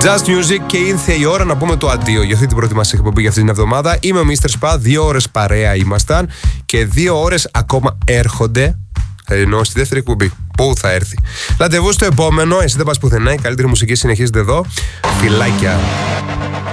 Just Music και ήρθε η ώρα να πούμε το αντίο για αυτή την πρώτη μας εκπομπή για αυτή την εβδομάδα. Είμαι ο Mr. Spa, 2 ώρες παρέα ήμασταν και 2 ώρες ακόμα έρχονται. Ενώ στη δεύτερη εκπομπή. Πού θα έρθει. Ραντεβού στο επόμενο. Εσύ δεν πας πουθενά. Η καλύτερη μουσική συνεχίζεται εδώ. Φιλάκια.